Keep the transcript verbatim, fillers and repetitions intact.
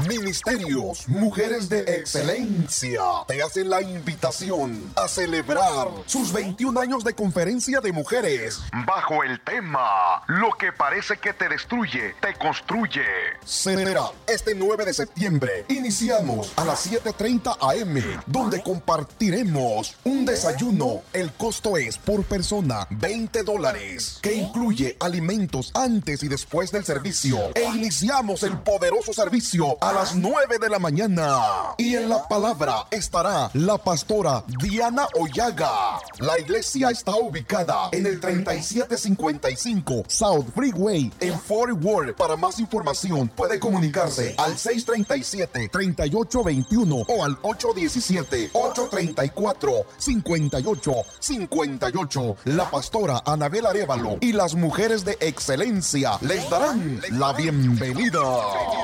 Ministerios Mujeres de Excelencia te hacen la invitación a celebrar sus veintiún años de conferencia de mujeres bajo el tema Lo que parece que te destruye, te construye. Será este nueve de septiembre. Iniciamos a las siete treinta a eme, donde compartiremos un desayuno. El costo es por persona veinte dólares, que incluye alimentos antes y después del servicio. E iniciamos el poderoso servicio a las nueve de la mañana. Y en la palabra estará la pastora Diana Oyaga. La iglesia está ubicada en el treinta y siete cincuenta y cinco South Freeway en Fort Worth. Para más información puede comunicarse al seis tres siete, tres ocho dos uno o al ocho uno siete, ocho tres cuatro, cinco ocho cinco ocho. La pastora Anabel Arévalo y las mujeres de excelencia les darán la bienvenida.